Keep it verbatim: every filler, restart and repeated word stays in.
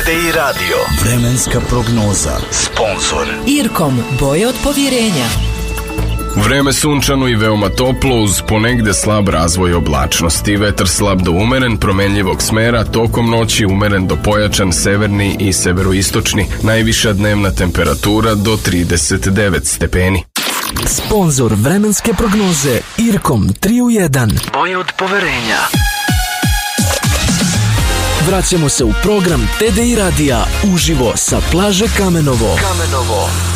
D I Radio. Vremenska prognoza. Sponzor Irkom, boje od povjerenja. Vreme sunčano i veoma toplo uz ponegde slab razvoj oblačnosti. Vetar slab do umeren, promenljivog smera, tokom noći umeren do pojačan severni i severoistočni. Najviša dnevna temperatura do trideset devet stepeni. Sponzor vremenske prognoze Irkom tri u jedan. boje od poverenja. Vraćamo se u program T D I radija uživo sa plaže Kamenovo. Kamenovo.